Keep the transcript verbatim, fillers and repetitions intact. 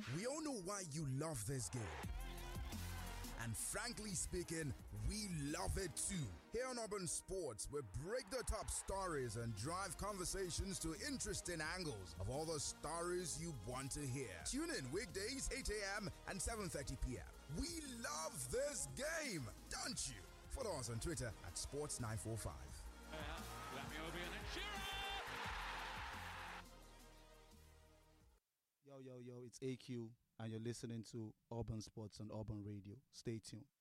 We all know why you love this game. And frankly speaking, we love it too. Here on Auburn Sports, we break the top stories and drive conversations to interesting angles of all the stories you want to hear. Tune in weekdays, eight a.m. and seven thirty p.m. We love this game, don't you? Follow us on Twitter at sports nine four five. Yo, yo, yo, it's A Q, and you're listening to Auburn Sports on Auburn Radio. Stay tuned.